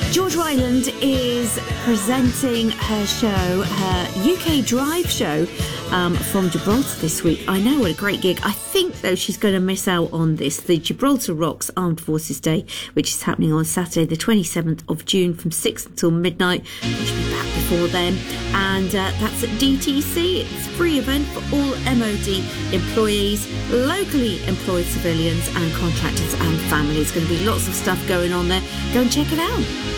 George Ryland is presenting her show, her UK Drive show from Gibraltar this week. I know, what a great gig. I think, though, she's going to miss out on this, the Gibraltar Rocks Armed Forces Day, which is happening on Saturday, the 27th of June from 6 until midnight. We should be back before then. And that's at DTC. It's a free event for all MOD employees, locally employed civilians and contractors and families. Going to be lots of stuff going on there. Go and check it out.